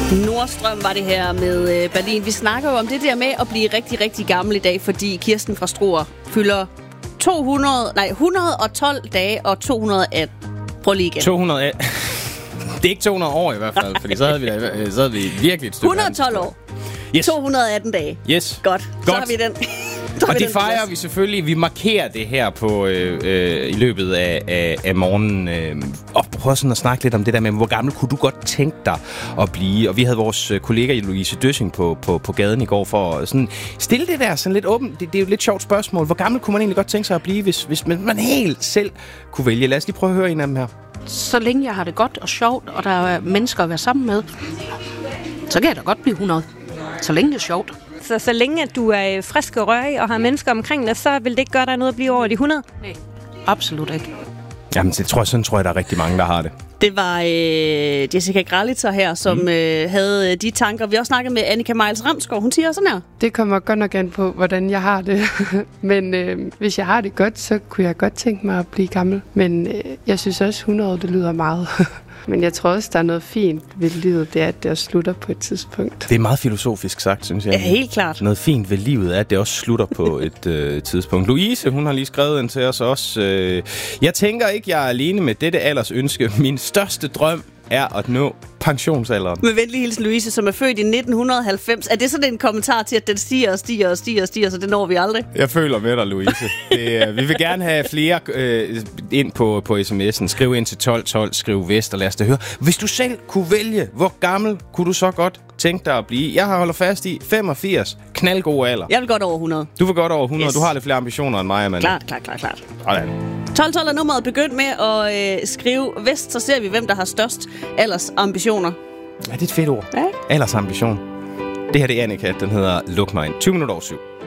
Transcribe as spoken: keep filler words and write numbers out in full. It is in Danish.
Nordstrøm var det her med Berlin. Vi snakker jo om det der med at blive rigtig, rigtig gammel i dag, fordi Kirsten fra Struer fylder to hundrede, nej, et hundrede og tolv dage og to hundrede og atten. Prøv lige igen. to hundrede og atten. Det er ikke to hundrede år i hvert fald, fordi så havde vi, så havde vi virkelig et stykke. et hundrede og tolv år. Yes. to hundrede og atten dage. Yes. Godt. Godt. Så har vi den. Og det fejrer vi selvfølgelig. Vi markerer det her på øh, øh, i løbet af, af, af morgenen. Øh, og prøv sådan at snakke lidt om det der med, hvor gammel kunne du godt tænke dig at blive? Og vi havde vores kollega Louise Døssing på, på, på gaden i går for at sådan stille det der sådan lidt åbent. Det, det er jo et lidt sjovt spørgsmål. Hvor gammel kunne man egentlig godt tænke sig at blive, hvis, hvis man helt selv kunne vælge? Lad os lige prøve at høre en af dem her. Så længe jeg har det godt og sjovt, og der er mennesker at være sammen med, så kan jeg da godt blive hundrede. Så længe det er sjovt. Så, så længe at du er frisk og rørig og har mennesker omkring dig, så vil det ikke gøre dig noget at blive over de hundrede? Nej, absolut ikke. Jamen, det tror jeg, sådan tror jeg, der er rigtig mange, der har det. Det var øh, Jessica Gralitzer her, som mm. øh, havde de tanker. Vi har også snakket med Annika Miles Ramsgaard. Hun siger sådan her. Det kommer godt nok an på, hvordan jeg har det. Men øh, hvis jeg har det godt, så kunne jeg godt tænke mig at blive gammel. Men øh, jeg synes også, hundrede det lyder meget. Men jeg tror også, der er noget fint ved livet, det er, at det også slutter på et tidspunkt. Det er meget filosofisk sagt, synes jeg. Ja, helt klart. Noget fint ved livet er, at det også slutter på et øh, tidspunkt. Louise, hun har lige skrevet ind til os også. Øh, jeg tænker ikke, jeg er alene med dette alders ønske. Min største drøm er at nå pensionsalderen. Med venlig hilsen Louise, som er født i nitten halvfems. Er det sådan en kommentar til, at den stiger og stiger og stiger og stiger, så det når vi aldrig? Jeg føler med dig, Louise. Det, uh, vi vil gerne have flere øh, ind på, på sms'en. Skriv ind til tolv tolv, skriv vest, og lad os da høre. Hvis du selv kunne vælge, hvor gammel kunne du så godt tænke dig at blive? Jeg har holdt fast i femogfirs. Knaldgod alder. Jeg vil godt over hundrede. Du vil godt over hundrede. Yes. Du har lidt flere ambitioner end mig, Amanda. Klart, klart, klart, klart. Okay. tolv tolv er nummeret. Begynd med at øh, skrive vest, så ser vi, hvem der har størst aldersambitioner. Ja, det er et fedt ord. Ja. Aldersambition. Det her det er Annika, den hedder Luk mig ind. tyve minutter over syv.